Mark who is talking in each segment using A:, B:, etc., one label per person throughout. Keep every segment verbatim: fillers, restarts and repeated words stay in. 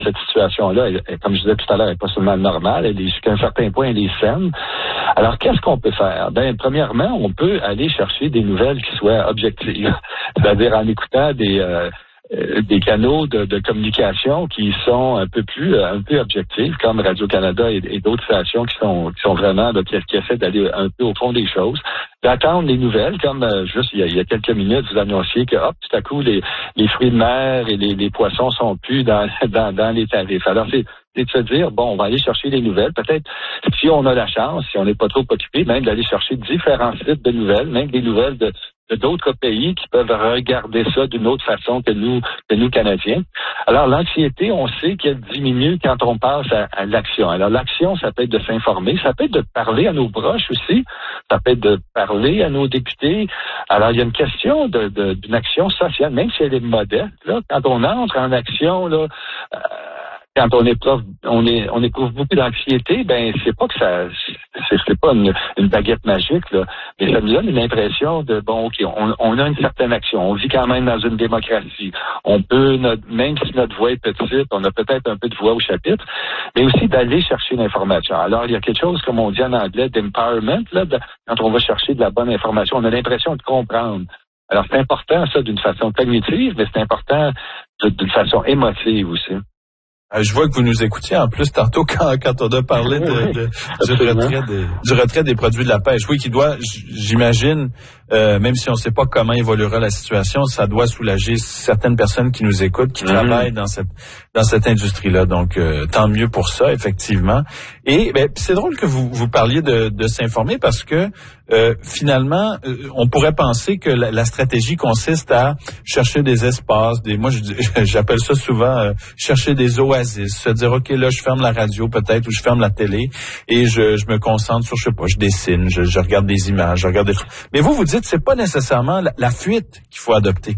A: cette situation-là, elle, elle, comme je disais tout à l'heure, elle n'est pas seulement normale, elle est jusqu'à un certain point, elle est saine. Alors, qu'est-ce qu'on peut faire? Ben, premièrement, on peut aller chercher des nouvelles qui soient objectives, c'est-à-dire en écoutant des euh, des canaux de, de communication qui sont un peu plus un peu objectifs, comme Radio-Canada et, et d'autres stations qui sont qui sont vraiment là, qui, qui essaient d'aller un peu au fond des choses, d'attendre les nouvelles, comme euh, juste il y, a, il y a quelques minutes, vous annonciez que hop, tout à coup, les, les fruits de mer et les, les poissons sont plus dans, dans, dans les tarifs. Alors, c'est c'est de se dire, bon, on va aller chercher les nouvelles. Peut-être, si on a la chance, si on n'est pas trop occupé, même d'aller chercher différents sites de nouvelles, même des nouvelles de de d'autres pays qui peuvent regarder ça d'une autre façon que nous, que nous Canadiens. Alors, l'anxiété, on sait qu'elle diminue quand on passe à, à l'action. Alors, l'action, ça peut être de s'informer, ça peut être de parler à nos proches aussi, ça peut être de parler à nos députés. Alors, il y a une question de, de, d'une action sociale, même si elle est modeste, là, quand on entre en action, là, euh, quand on éprouve, on est, on éprouve beaucoup d'anxiété, ben c'est pas que ça, c'est, c'est pas une, une baguette magique là, mais ça nous donne une impression de bon, ok, on, on a une certaine action, on vit quand même dans une démocratie, on peut, notre, même si notre voix est petite, on a peut-être un peu de voix au chapitre, mais aussi d'aller chercher l'information. Alors il y a quelque chose comme on dit en anglais d'empowerment là, de, quand on va chercher de la bonne information, on a l'impression de comprendre. Alors c'est important ça d'une façon cognitive, mais c'est important de, d'une façon émotive aussi.
B: Je vois que vous nous écoutiez en plus tantôt quand, quand on a parlé de, de, du, retrait des, du retrait des produits de la pêche. Oui, qui doit, j'imagine, euh, même si on ne sait pas comment évoluera la situation, ça doit soulager certaines personnes qui nous écoutent, qui mm-hmm. travaillent dans cette dans cette industrie-là. Donc, euh, tant mieux pour ça, effectivement. Et ben, c'est drôle que vous vous parliez de, de s'informer parce que euh, finalement, euh, on pourrait penser que la, la stratégie consiste à chercher des espaces, des, moi je, j'appelle ça souvent euh, chercher des oasis, se dire ok là je ferme la radio peut-être ou je ferme la télé et je, je me concentre sur je sais pas, je dessine, je, je regarde des images, je regarde des trucs. Mais vous vous dites c'est pas nécessairement la, la fuite qu'il faut adopter.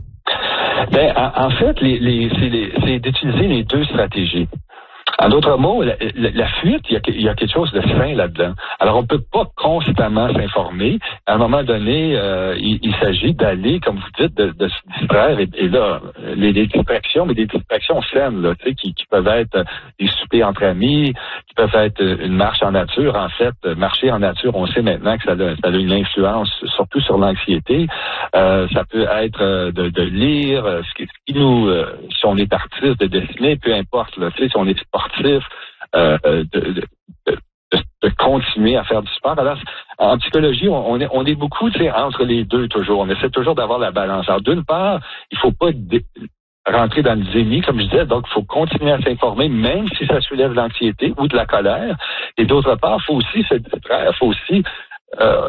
A: Ben en, en fait les, les, c'est, les, c'est d'utiliser les deux stratégies. En d'autres mots, la, la, la fuite, il y, a, il y a quelque chose de sain là-dedans. Alors, on peut pas constamment s'informer. À un moment donné, euh, il, il s'agit d'aller, comme vous dites, de, de se distraire. Et, et là, les, les distractions, mais des distractions saines, là, tu sais, qui, qui peuvent être des soupers entre amis, qui peuvent être une marche en nature. En fait, marcher en nature, on sait maintenant que ça a, ça a une influence, surtout sur l'anxiété. Euh, ça peut être de, de lire, ce qui, ce qui nous, euh, si on est artiste, de dessiner, peu importe, là, tu sais, si on est sportif, euh, de, de, de, de continuer à faire du sport. Alors, en psychologie, on, on est, on est beaucoup, tu sais, entre les deux toujours. On essaie toujours d'avoir la balance. Alors, d'une part, il faut pas dé- rentrer dans le déni, comme je disais, donc il faut continuer à s'informer, même si ça soulève de l'anxiété ou de la colère. Et d'autre part, il faut aussi se distraire, il faut aussi Euh,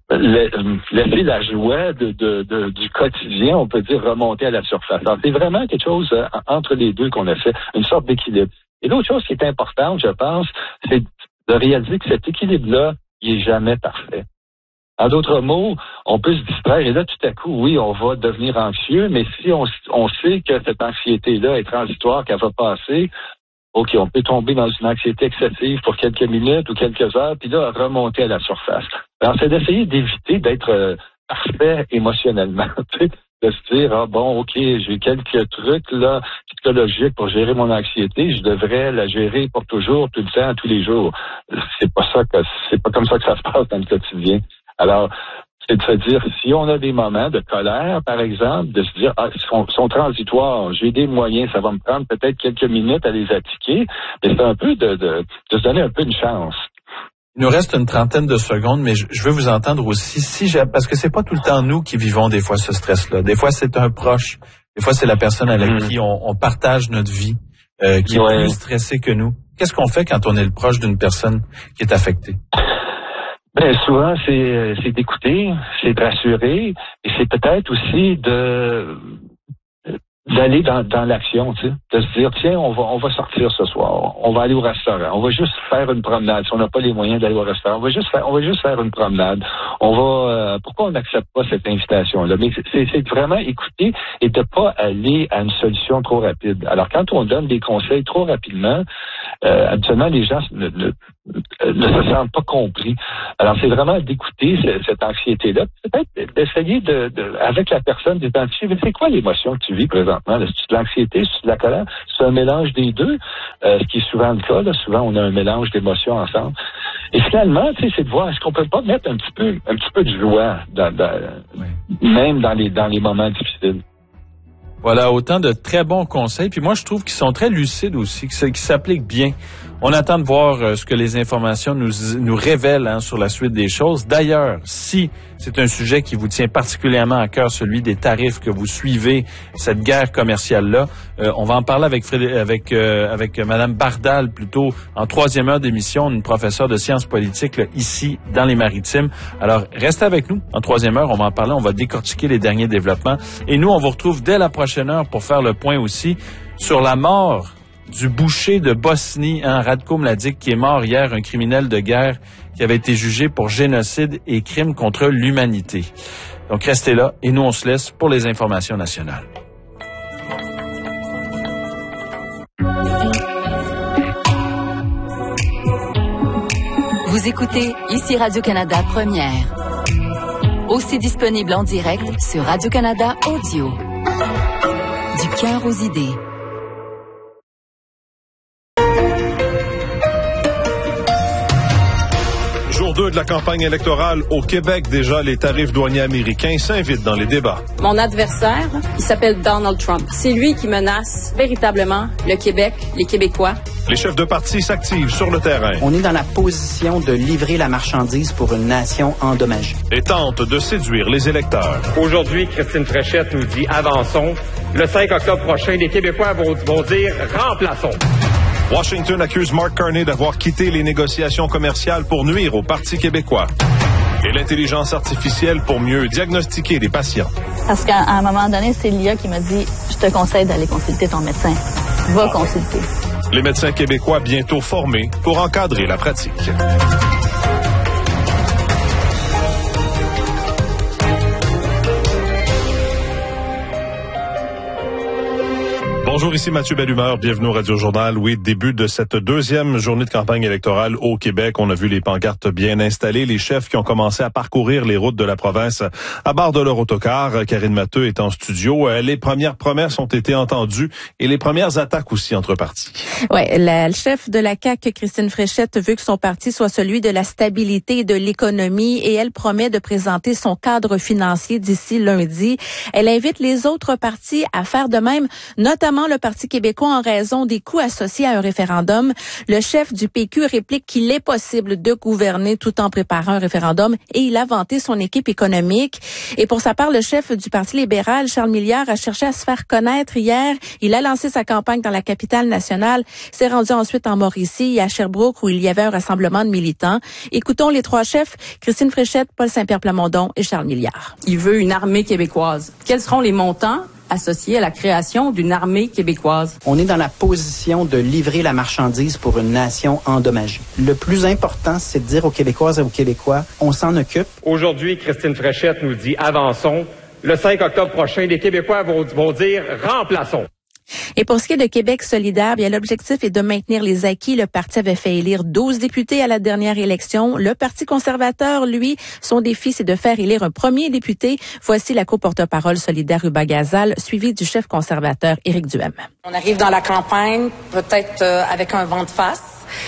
A: laisser la joie de, de, de, du quotidien, on peut dire, remonter à la surface. Alors, c'est vraiment quelque chose euh, entre les deux qu'on a fait, une sorte d'équilibre. Et l'autre chose qui est importante, je pense, c'est de réaliser que cet équilibre-là, il est jamais parfait. En d'autres mots, on peut se distraire et là, tout à coup, oui, on va devenir anxieux, mais si on, on sait que cette anxiété-là est transitoire, qu'elle va passer, OK, on peut tomber dans une anxiété excessive pour quelques minutes ou quelques heures, puis là, remonter à la surface. Alors, c'est d'essayer d'éviter d'être euh, parfait émotionnellement, tu sais, de se dire, ah bon, OK, j'ai quelques trucs là psychologiques pour gérer mon anxiété, je devrais la gérer pour toujours, tout le temps, tous les jours. C'est pas ça que c'est pas comme ça que ça se passe dans le quotidien. Alors, c'est de se dire, si on a des moments de colère, par exemple, de se dire, ah, ils sont, sont transitoires, j'ai des moyens, ça va me prendre peut-être quelques minutes à les appliquer, mais c'est un peu de, de, de se donner un peu une chance.
B: Il nous reste une trentaine de secondes, mais je, je veux vous entendre aussi, si j'ai, parce que c'est pas tout le temps nous qui vivons des fois ce stress-là. Des fois, c'est un proche. Des fois, c'est la personne avec mmh. qui on, on partage notre vie, euh, qui ouais. est plus stressée que nous. Qu'est-ce qu'on fait quand on est le proche d'une personne qui est affectée?
A: Ben souvent c'est c'est d'écouter, c'est de rassurer et c'est peut-être aussi de d'aller dans dans l'action, tu sais, de se dire tiens on va on va sortir ce soir, on va aller au restaurant, on va juste faire une promenade si on n'a pas les moyens d'aller au restaurant, on va juste faire on va juste faire une promenade, on va euh, pourquoi on n'accepte pas cette invitation là, mais c'est c'est vraiment écouter et de pas aller à une solution trop rapide. Alors quand on donne des conseils trop rapidement, euh, habituellement, les gens ne, ne, ne se sentent pas compris. Alors, c'est vraiment d'écouter cette, cette anxiété-là, peut-être d'essayer de, de avec la personne, d'identifier, mais c'est quoi l'émotion que tu vis présentement? Là? C'est de l'anxiété, c'est de la colère? C'est un mélange des deux, euh, ce qui est souvent le cas. Là. Souvent, on a un mélange d'émotions ensemble. Et finalement, tu sais, c'est de voir, est-ce qu'on peut pas mettre un petit peu, un petit peu de joie, dans, dans, oui. même dans les, dans les moments difficiles.
B: Voilà, autant de très bons conseils. Puis moi, je trouve qu'ils sont très lucides aussi, qu'ils s'appliquent bien. On attend de voir euh, ce que les informations nous, nous révèlent hein, sur la suite des choses. D'ailleurs, si c'est un sujet qui vous tient particulièrement à cœur, celui des tarifs que vous suivez, cette guerre commerciale-là, euh, on va en parler avec Frédé- avec euh, avec Madame Bardal plutôt en troisième heure d'émission, une professeure de sciences politiques là, ici dans les Maritimes. Alors, restez avec nous. En troisième heure, on va en parler, on va décortiquer les derniers développements. Et nous, on vous retrouve dès la prochaine heure pour faire le point aussi sur la mort du boucher de Bosnie, hein, Ratko Mladic, qui est mort hier, un criminel de guerre qui avait été jugé pour génocide et crime contre l'humanité. Donc, restez là et nous, on se laisse pour les informations nationales.
C: Vous écoutez ici Radio-Canada Première. Aussi disponible en direct sur Radio-Canada Audio. Du cœur aux idées.
D: Jour deux de la campagne électorale au Québec, déjà les tarifs douaniers américains s'invitent dans les débats.
E: Mon adversaire, il s'appelle Donald Trump. C'est lui qui menace véritablement le Québec, les Québécois.
D: Les chefs de parti s'activent sur le terrain.
F: On est dans la position de livrer la marchandise pour une nation endommagée.
D: Et tente de séduire les électeurs.
G: Aujourd'hui, Christine Fréchette nous dit « Avançons ». Le cinq octobre prochain, les Québécois vont, vont dire « Remplaçons ».
D: Washington accuse Mark Carney d'avoir quitté les négociations commerciales pour nuire au Parti québécois. Et l'intelligence artificielle pour mieux diagnostiquer les patients.
H: Parce qu'à un moment donné, c'est l'I A qui m'a dit « Je te conseille d'aller consulter ton médecin. Va consulter. »
D: Les médecins québécois bientôt formés pour encadrer la pratique. Bonjour, ici Mathieu Bellumeur, bienvenue au Radio Journal. Oui, début de cette deuxième journée de campagne électorale au Québec. On a vu les pancartes bien installées, les chefs qui ont commencé à parcourir les routes de la province à bord de leur autocar. Karine Matheux est en studio. Les premières promesses ont été entendues et les premières attaques aussi entre partis.
I: Oui, la le chef de la C A Q, Christine Fréchette, veut que son parti soit celui de la stabilité et de l'économie et elle promet de présenter son cadre financier d'ici lundi. Elle invite les autres partis à faire de même, notamment le Parti québécois en raison des coûts associés à un référendum. Le chef du P Q réplique qu'il est possible de gouverner tout en préparant un référendum et il a vanté son équipe économique. Et pour sa part, le chef du Parti libéral, Charles Milliard, a cherché à se faire connaître hier. Il a lancé sa campagne dans la capitale nationale, s'est rendu ensuite en Mauricie et à Sherbrooke où il y avait un rassemblement de militants. Écoutons les trois chefs, Christine Fréchette, Paul Saint-Pierre Plamondon et Charles Milliard.
E: Il veut une armée québécoise. Quels seront les montants associés à la création d'une armée québécoise?
F: On est dans la position de livrer la marchandise pour une nation endommagée. Le plus important, c'est de dire aux Québécoises et aux Québécois, on s'en occupe.
G: Aujourd'hui, Christine Fréchette nous dit « Avançons ». Le cinq octobre prochain, les Québécois vont, vont dire « Remplaçons ».
I: Et pour ce qui est de Québec solidaire, bien l'objectif est de maintenir les acquis. Le parti avait fait élire douze députés à la dernière élection. Le Parti conservateur, lui, son défi, c'est de faire élire un premier député. Voici la co-porte-parole solidaire Ruba Gazal, suivie du chef conservateur Éric Duhem.
J: On arrive dans la campagne, peut-être euh, avec un vent de face.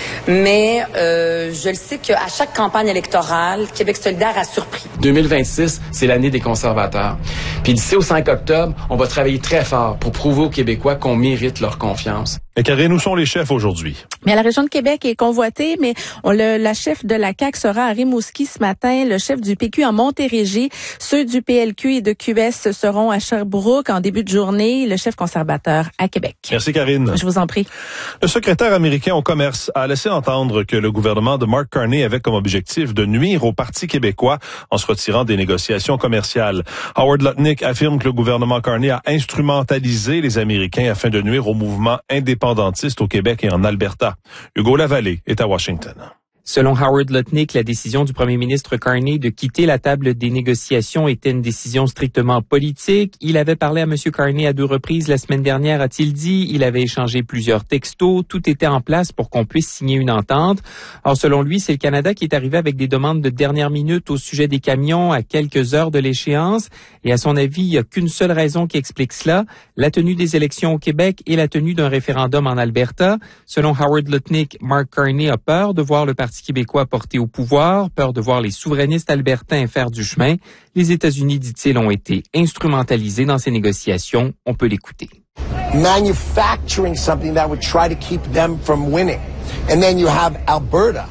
J: Mais euh, je le sais qu'à chaque campagne électorale, Québec solidaire a surpris.
K: deux mille vingt-six, c'est l'année des conservateurs. Puis d'ici au cinq octobre, on va travailler très fort pour prouver aux Québécois qu'on mérite leur confiance.
D: Et Karine, où sont les chefs aujourd'hui?
I: Mais la région de Québec est convoitée, mais on le, la chef de la C A Q sera à Rimouski ce matin, le chef du P Q en Montérégie, ceux du P L Q et de Q S seront à Sherbrooke en début de journée, le chef conservateur à Québec.
D: Merci Karine.
I: Je vous en prie.
D: Le secrétaire américain au commerce a laissé entendre que le gouvernement de Mark Carney avait comme objectif de nuire au Parti québécois en se retirant des négociations commerciales. Howard Lutnick affirme que le gouvernement Carney a instrumentalisé les Américains afin de nuire au mouvement indépendantiste au Québec et en Alberta. Hugo Lavallée est à Washington.
L: Selon Howard Lutnick, la décision du premier ministre Carney de quitter la table des négociations était une décision strictement politique. Il avait parlé à M. Carney à deux reprises la semaine dernière, a-t-il dit. Il avait échangé plusieurs textos. Tout était en place pour qu'on puisse signer une entente. Or, selon lui, c'est le Canada qui est arrivé avec des demandes de dernière minute au sujet des camions à quelques heures de l'échéance. Et à son avis, il n'y a qu'une seule raison qui explique cela, la tenue des élections au Québec et la tenue d'un référendum en Alberta. Selon Howard Lutnick, Mark Carney a peur de voir le Parti québécois porté au pouvoir, peur de voir les souverainistes albertains faire du chemin. Les États-Unis, dit-il, ont été instrumentalisés dans ces négociations. On peut l'écouter.
M: Manufacturing something that would try to keep them from winning. And then you have Alberta.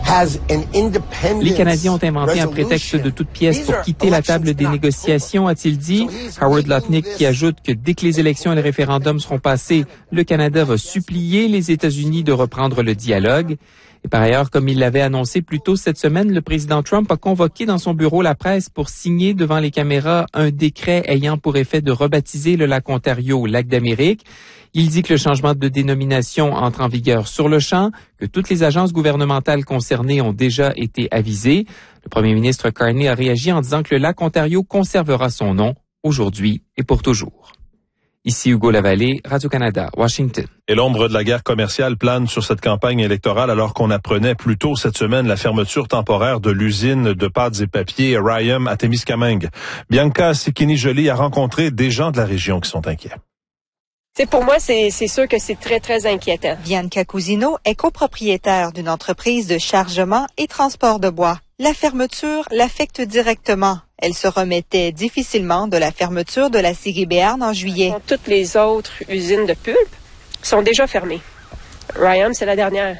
L: Les Canadiens ont inventé un prétexte de toute pièce pour quitter la table des négociations, a-t-il dit. Howard Lutnick qui ajoute que dès que les élections et le référendum seront passés, le Canada va supplier les États-Unis de reprendre le dialogue. Et par ailleurs, comme il l'avait annoncé plus tôt cette semaine, le président Trump a convoqué dans son bureau la presse pour signer devant les caméras un décret ayant pour effet de rebaptiser le lac Ontario lac d'Amérique. Il dit que le changement de dénomination entre en vigueur sur le champ, que toutes les agences gouvernementales concernées ont déjà été avisées. Le premier ministre Carney a réagi en disant que le lac Ontario conservera son nom aujourd'hui et pour toujours. Ici Hugo Lavallée, Radio-Canada, Washington.
D: Et l'ombre de la guerre commerciale plane sur cette campagne électorale alors qu'on apprenait plus tôt cette semaine la fermeture temporaire de l'usine de pâtes et papiers Rayum à Témiscamingue. Bianca Sicchini-Joly a rencontré des gens de la région qui sont inquiets.
N: C'est pour moi, c'est, c'est sûr que c'est très, très inquiétant.
O: Bianca Cousino est copropriétaire d'une entreprise de chargement et transport de bois. La fermeture l'affecte directement. Elle se remettait difficilement de la fermeture de la scierie Béarn en juillet.
N: Toutes les autres usines de pulpe sont déjà fermées. Rayum, c'est la dernière.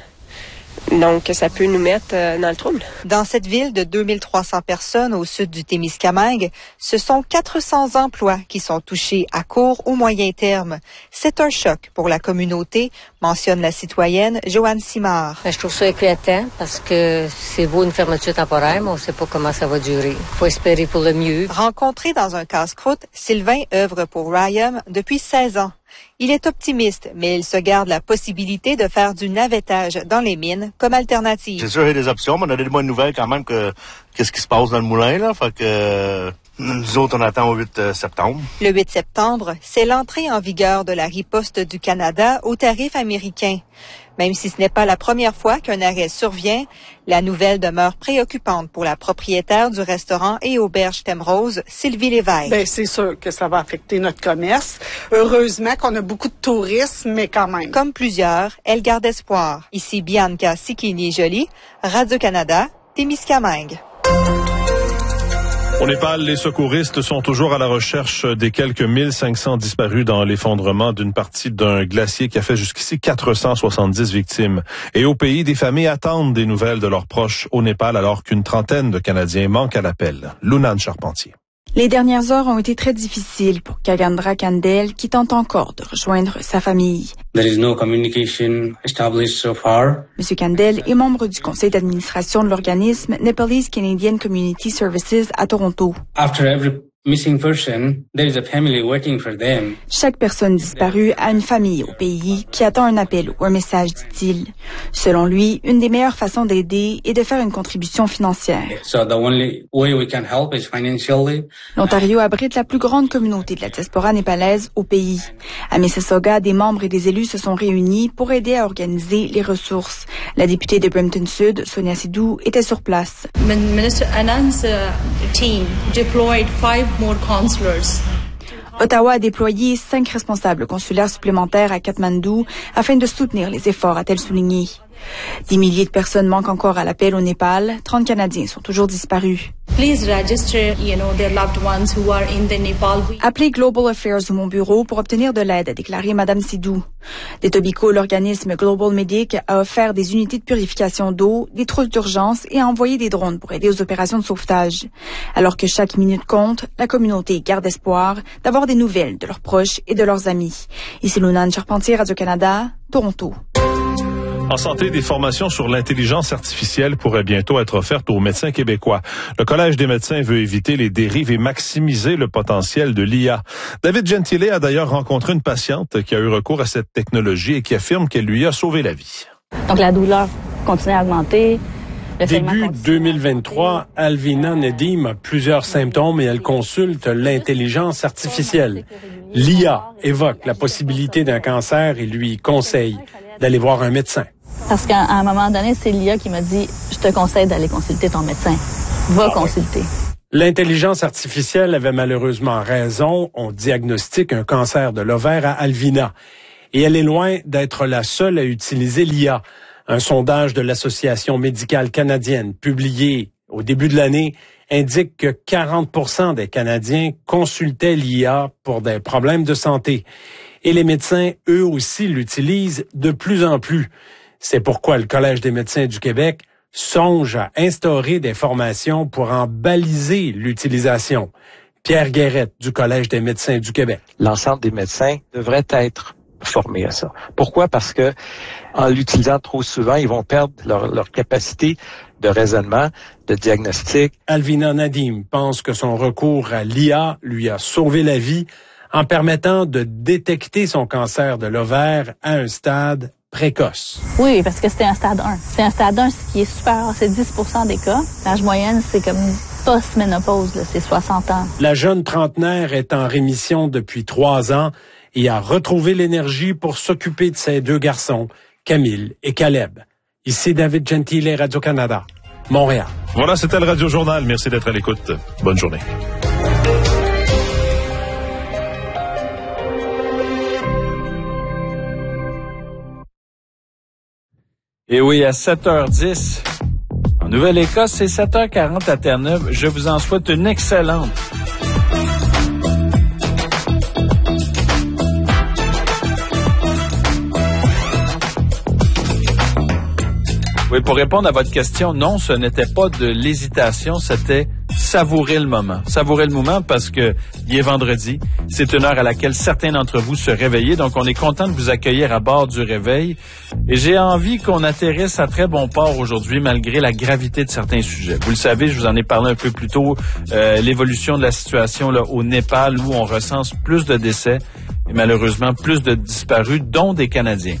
N: Donc, ça peut nous mettre euh, dans le trouble.
O: Dans cette ville de deux mille trois cents personnes au sud du Témiscamingue, ce sont quatre cents emplois qui sont touchés à court ou moyen terme. C'est un choc pour la communauté, mentionne la citoyenne Joanne Simard.
P: Je trouve ça inquiétant parce que c'est beau une fermeture temporaire, mais on ne sait pas comment ça va durer. Il faut espérer pour le mieux.
O: Rencontré dans un casse-croûte, Sylvain œuvre pour Rayum depuis seize ans. Il est optimiste, mais il se garde la possibilité de faire du navettage dans les mines comme alternative.
Q: C'est sûr, il y a des options, mais on a des bonnes nouvelles quand même que qu'est-ce qui se passe dans le moulin, là. Fait que euh, nous autres, on attend au huit septembre.
O: Le huit septembre, c'est l'entrée en vigueur de la riposte du Canada aux tarifs américains. Même si ce n'est pas la première fois qu'un arrêt survient, la nouvelle demeure préoccupante pour la propriétaire du restaurant et auberge Thème Rose, Sylvie Lévesque.
R: Bien, c'est sûr que ça va affecter notre commerce. Heureusement qu'on a beaucoup de tourisme, mais quand même.
O: Comme plusieurs, elle garde espoir. Ici Bianca Sicchini-Joly, Radio-Canada, Témiscamingue.
D: Au Népal, les secouristes sont toujours à la recherche des quelques mille cinq cents disparus dans l'effondrement d'une partie d'un glacier qui a fait jusqu'ici quatre cent soixante-dix victimes. Et au pays, des familles attendent des nouvelles de leurs proches au Népal alors qu'une trentaine de Canadiens manquent à l'appel. Lunane Charpentier.
S: Les dernières heures ont été très difficiles pour Kagandra Kandel qui tente encore de rejoindre sa famille.
T: There is no communication established so far.
S: Monsieur Kandel est membre du conseil d'administration de l'organisme Nepalese Canadian Community Services à Toronto.
T: After every missing person, there is a family waiting for them.
S: Chaque personne disparue a une famille au pays qui attend un appel ou un message, dit-il. Selon lui, une des meilleures façons d'aider est de faire une contribution financière.
T: So the only way we can help is financially.
S: L'Ontario abrite la plus grande communauté de la diaspora népalaise au pays. À Mississauga, des membres et des élus se sont réunis pour aider à organiser les ressources. La députée de Brampton Sud, Sonia Sidou, était sur place.
U: Minister Anand's uh, team deployed five more consulars.
S: Ottawa a déployé cinq responsables consulaires supplémentaires à Katmandou afin de soutenir les efforts, a-t-elle souligné. Des milliers de personnes manquent encore à l'appel au Népal. trente Canadiens sont toujours disparus.
U: Please register, you know, their loved ones who are in the Nepal.
S: Appelez Global Affairs ou mon bureau pour obtenir de l'aide, a déclaré Madame Sidou. D'Etobicoke, l'organisme Global Medic a offert des unités de purification d'eau, des trousses d'urgence et a envoyé des drones pour aider aux opérations de sauvetage. Alors que chaque minute compte, la communauté garde espoir d'avoir des nouvelles de leurs proches et de leurs amis. Ici Lunane Charpentier, Radio-Canada, Toronto.
D: En santé, des formations sur l'intelligence artificielle pourraient bientôt être offertes aux médecins québécois. Le Collège des médecins veut éviter les dérives et maximiser le potentiel de l'I A. David Gentile a d'ailleurs rencontré une patiente qui a eu recours à cette technologie et qui affirme qu'elle lui a sauvé la vie.
H: Donc la douleur continue à augmenter,
A: Début deux mille vingt-trois, Alvina Nedim a plusieurs symptômes et elle consulte l'intelligence artificielle. L'I A évoque la possibilité d'un cancer et lui conseille d'aller voir un médecin.
H: Parce qu'à un moment donné, c'est l'I A qui m'a dit « Je te conseille d'aller consulter ton médecin. Va ah, consulter. »
A: L'intelligence artificielle avait malheureusement raison. On diagnostique un cancer de l'ovaire à Alvina. Et elle est loin d'être la seule à utiliser l'I A. Un sondage de l'Association médicale canadienne publié au début de l'année indique que quarante pour cent des Canadiens consultaient l'I A pour des problèmes de santé. Et les médecins, eux aussi, l'utilisent de plus en plus. C'est pourquoi le Collège des médecins du Québec songe à instaurer des formations pour en baliser l'utilisation. Pierre Guérette du Collège des médecins du Québec.
V: L'ensemble des médecins devraient être formés à ça. Pourquoi? Parce que en l'utilisant trop souvent, ils vont perdre leur, leur capacité de raisonnement, de diagnostic.
A: Alvina Nedim pense que son recours à l'I A lui a sauvé la vie en permettant de détecter son cancer de l'ovaire à un stade précoce.
H: Oui, parce que c'était un stade un. C'est un stade un, ce qui est supérieur, c'est dix pour cent des cas. L'âge moyenne, c'est comme post-ménopause, là, c'est soixante ans.
A: La jeune trentenaire est en rémission depuis trois ans et a retrouvé l'énergie pour s'occuper de ses deux garçons, Camille et Caleb. Ici David Gentile, Radio-Canada, Montréal.
D: Voilà, c'était le Radio Journal. Merci d'être à l'écoute. Bonne journée.
B: Et oui, à sept heures dix, en Nouvelle-Écosse, c'est sept heures quarante à Terre-Neuve. Je vous en souhaite une excellente. Oui, pour répondre à votre question, non, ce n'était pas de l'hésitation, c'était savourer le moment. Savourer le moment parce que il est vendredi. C'est une heure à laquelle certains d'entre vous se réveillent. Donc, on est content de vous accueillir à bord du réveil. Et j'ai envie qu'on atterrisse à très bon port aujourd'hui, malgré la gravité de certains sujets. Vous le savez, je vous en ai parlé un peu plus tôt, euh, l'évolution de la situation là au Népal, où on recense plus de décès et malheureusement plus de disparus, dont des Canadiens.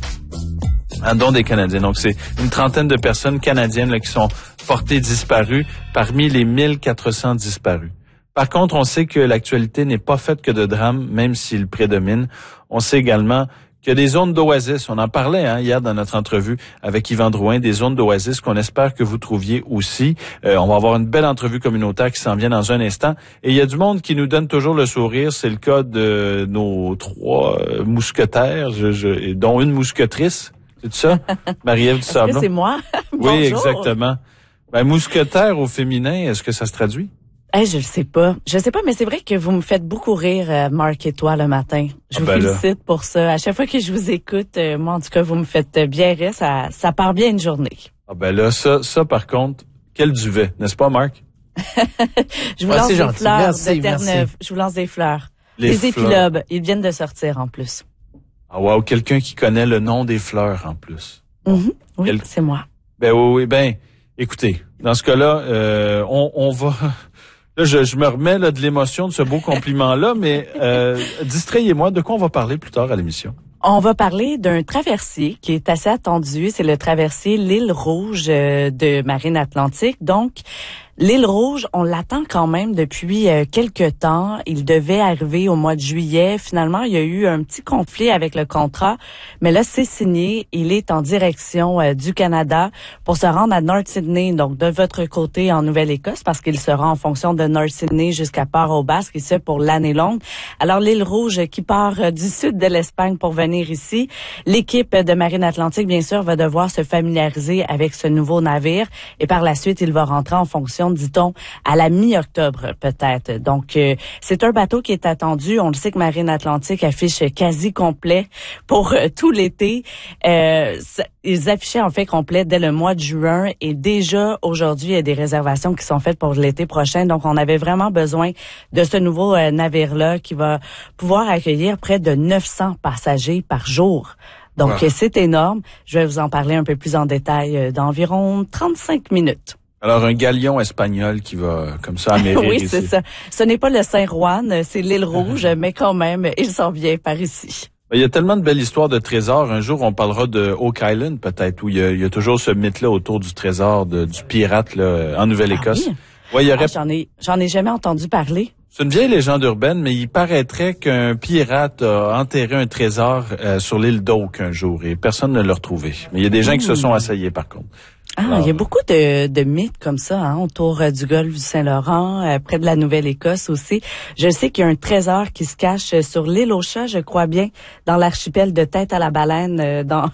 B: Un don des Canadiens. Donc, c'est une trentaine de personnes canadiennes là, qui sont portées disparues parmi les mille quatre cents disparus. Par contre, on sait que l'actualité n'est pas faite que de drames, même s'il prédomine. On sait également qu'il y a des zones d'oasis. On en parlait hein, hier dans notre entrevue avec Yvan Drouin, des zones d'oasis qu'on espère que vous trouviez aussi. Euh, on va avoir une belle entrevue communautaire qui s'en vient dans un instant. Et il y a du monde qui nous donne toujours le sourire. C'est le cas de nos trois euh, mousquetaires, je, je, dont une mousquetrice. C'est ça? Marie-Ève du Sablon.
W: Est-ce que c'est moi?
B: Oui, exactement. Ben, mousquetaire au féminin, est-ce que ça se traduit?
W: Hey, je le sais pas. Je sais pas, mais c'est vrai que vous me faites beaucoup rire, euh, Marc et toi, le matin. Je ah vous ben félicite là. Pour ça. À chaque fois que je vous écoute, euh, moi, en tout cas, vous me faites bien rire. Ça, ça part bien une journée.
B: Ah ben là, ça, ça, par contre, quel duvet, n'est-ce pas, Marc?
W: Je vous ah, lance des gentil. Fleurs merci, de Terre-Neuve. Je vous lance des fleurs. Les, Les épilobes, ils viennent de sortir en plus.
B: Ah wow, quelqu'un qui connaît le nom des fleurs en plus.
W: Mm-hmm. Oui, Quel... c'est moi.
B: Ben oui, oui, ben, écoutez, dans ce cas-là, euh, on, on va... Là, je, je me remets là, de l'émotion de ce beau compliment-là, mais euh, distrayez-moi, de quoi on va parler plus tard à l'émission?
W: On va parler d'un traversier qui est assez attendu. C'est le traversier L'Île Rouge de Marine Atlantique. Donc, L'Île Rouge, on l'attend quand même depuis euh, quelques temps. Il devait arriver au mois de juillet. Finalement, il y a eu un petit conflit avec le contrat, mais là, c'est signé. Il est en direction euh, du Canada pour se rendre à North Sydney, donc de votre côté en Nouvelle-Écosse, parce qu'il sera en fonction de North Sydney jusqu'à Port-au-Basque, et ce pour l'année longue. Alors, L'Île Rouge qui part euh, du sud de l'Espagne pour venir ici. L'équipe de Marine Atlantique, bien sûr, va devoir se familiariser avec ce nouveau navire, et par la suite, il va rentrer en fonction, dit-on, à la mi-octobre peut-être. Donc, euh, c'est un bateau qui est attendu. On le sait que Marine Atlantique affiche quasi complet pour euh, tout l'été. Euh, ils affichaient en fait complet dès le mois de juin et déjà aujourd'hui, il y a des réservations qui sont faites pour l'été prochain. Donc, on avait vraiment besoin de ce nouveau euh, navire-là qui va pouvoir accueillir près de neuf cents passagers par jour. Donc, wow. C'est énorme. Je vais vous en parler un peu plus en détail euh, d'environ trente-cinq minutes.
B: Alors, un galion espagnol qui va, comme ça, amérir
W: oui,
B: ici.
W: c'est ça. Ce n'est pas le Saint-Juan, c'est l'Île Rouge, mais quand même, il s'en vient par ici.
B: Il y a tellement de belles histoires de trésors. Un jour, on parlera de Oak Island, peut-être, où il y a, il y a toujours ce mythe-là autour du trésor de, du pirate là, en Nouvelle-Écosse.
W: Ah oui?
B: Ouais, il y aurait...
W: ah, j'en ai, j'en ai jamais entendu parler.
B: C'est une vieille légende urbaine, mais il paraîtrait qu'un pirate a enterré un trésor euh, sur l'île d'Oak un jour et personne ne l'a retrouvé. Mais il y a des gens mmh. qui se sont asseyés, par contre.
W: Ah, Alors, il y a beaucoup de, de mythes comme ça, hein, autour euh, du golfe du Saint-Laurent, euh, près de la Nouvelle-Écosse aussi. Je sais qu'il y a un trésor qui se cache euh, sur l'île aux Chats, je crois bien, dans l'archipel de Tête à la Baleine, euh, dans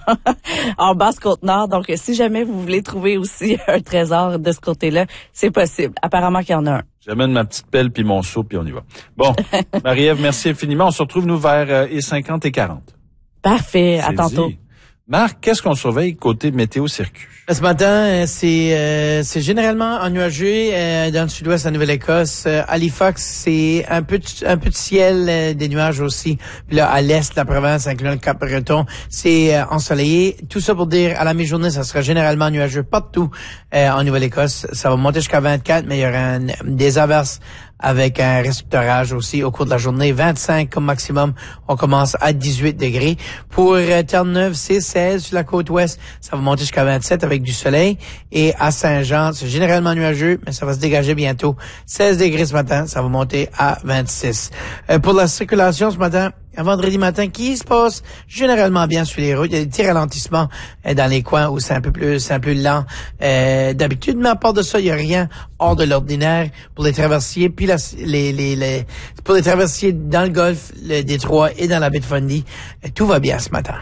W: en Basse-Côte-Nord. Donc, si jamais vous voulez trouver aussi un trésor de ce côté-là, c'est possible. Apparemment qu'il y en a un.
B: J'amène ma petite pelle puis mon seau puis on y va. Bon, Marie-Ève, merci infiniment. On se retrouve nous vers euh, et cinquante et quarante.
W: Parfait, à
B: c'est
W: tantôt.
B: Dit. Marc, qu'est-ce qu'on surveille côté météo circuit?
C: Ce matin, c'est euh, c'est généralement ennuageux euh, dans le sud-ouest de la Nouvelle-Écosse. Euh, Halifax, c'est un peu de, un peu de ciel, euh, des nuages aussi. Puis là, à l'est de la province, incluant le Cap-Breton, c'est euh, ensoleillé. Tout ça pour dire, à la mi-journée, ça sera généralement nuageux partout euh, en Nouvelle-Écosse. Ça va monter jusqu'à vingt-quatre, mais il y aura un, des averses avec un risque d'orage aussi au cours de la journée. vingt-cinq comme maximum. On commence à dix-huit degrés. Pour euh, Terre-Neuve, c'est seize sur la côte ouest. Ça va monter jusqu'à vingt-sept avec du soleil. Et à Saint-Jean, c'est généralement nuageux, mais ça va se dégager bientôt. seize degrés ce matin. Ça va monter à vingt-six. Euh, pour la circulation ce matin, un vendredi matin qui se passe généralement bien sur les routes. Il y a des petits ralentissements euh, dans les coins où c'est un peu plus, c'est un peu lent euh, d'habitude, mais à part de ça, il n'y a rien hors de l'ordinaire pour les traversiers. Puis la, les, les, les, pour les traversiers dans le Golfe, le Détroit et dans la baie de Fundy, euh, tout va bien ce matin.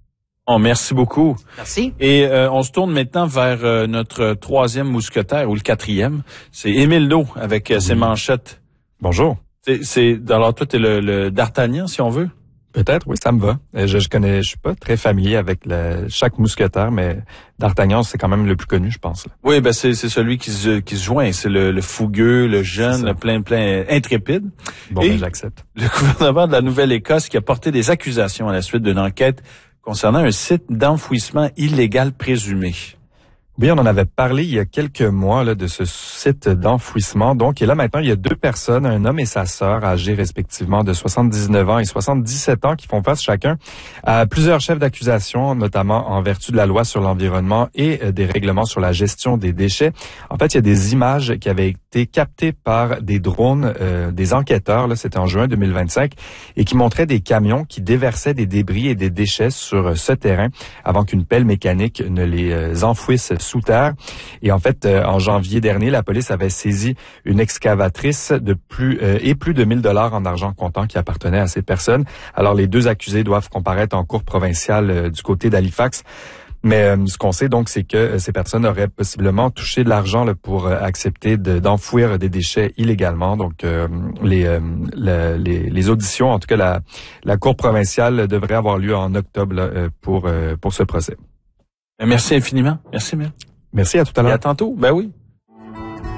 B: Oh, merci beaucoup.
C: Merci.
B: Et euh, on se tourne maintenant vers euh, notre troisième mousquetaire ou le quatrième. C'est Émile Lot avec euh, ses manchettes.
E: Bonjour.
B: C'est, c'est, alors toi, t'es le, le D'Artagnan, si on veut?
E: Peut-être, oui, ça me va. Je, je connais, je suis pas très familier avec le, chaque mousquetaire, mais D'Artagnan, c'est quand même le plus connu, je pense. Là.
B: Oui, ben c'est, c'est celui qui se, qui se joint. C'est le, le fougueux, le jeune, le plein, plein, intrépide.
E: Bon,
B: Et
E: ben, j'accepte.
B: Le gouvernement de la Nouvelle-Écosse qui a porté des accusations à la suite d'une enquête concernant un site d'enfouissement illégal présumé.
E: Oui, on en avait parlé il y a quelques mois là, de ce site d'enfouissement. Donc, et là maintenant, il y a deux personnes, un homme et sa sœur, âgés respectivement de soixante-dix-neuf ans et soixante-dix-sept ans, qui font face chacun à plusieurs chefs d'accusation, notamment en vertu de la loi sur l'environnement et des règlements sur la gestion des déchets. En fait, il y a des images qui avaient été captées par des drones, euh, des enquêteurs, là, c'était en juin deux mille vingt-cinq, et qui montraient des camions qui déversaient des débris et des déchets sur ce terrain avant qu'une pelle mécanique ne les euh, enfouisse sous terre. Et en fait, euh, en janvier dernier, la police avait saisi une excavatrice de plus euh, et plus de mille dollars en argent comptant qui appartenait à ces personnes. Alors, les deux accusés doivent comparaître en cour provinciale euh, du côté d'Halifax. Mais euh, ce qu'on sait donc, c'est que euh, ces personnes auraient possiblement touché de l'argent là, pour euh, accepter de, d'enfouir des déchets illégalement. Donc, euh, les, euh, la, les, les auditions, en tout cas la, la cour provinciale, devrait avoir lieu en octobre là, pour euh, pour ce procès.
B: Merci infiniment. Merci, Mel.
E: Merci, à tout à l'heure.
B: Et à tantôt. Ben oui.